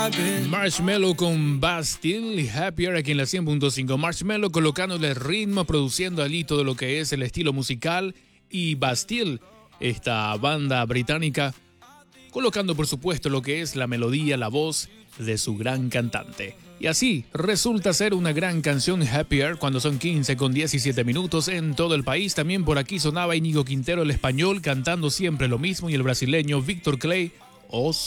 Marshmello con Bastille y Happier aquí en la 100.5. Marshmello colocándole ritmo, produciendo allí todo lo que es el estilo musical, y Bastille, esta banda británica, colocando por supuesto lo que es la melodía, la voz de su gran cantante. Y así resulta ser una gran canción Happier cuando son 15 con 17 minutos en todo el país. También por aquí sonaba Íñigo Quintero, el español, cantando siempre lo mismo, y el brasileño Víctor Clay, Os